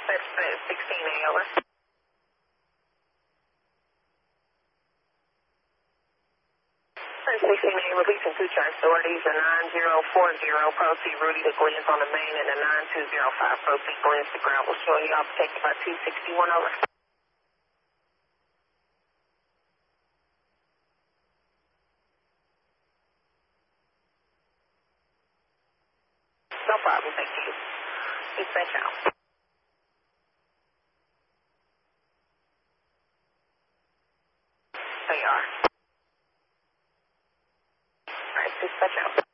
16A, over. 16A, releasing two charge authorities, a 9040, proceed Rudy to Glens on the main, and a 9205, proceed Glens to gravel, showing you all protected by 261, over. No problem, thank you. Dispatch out. They are. All right, dispatch out.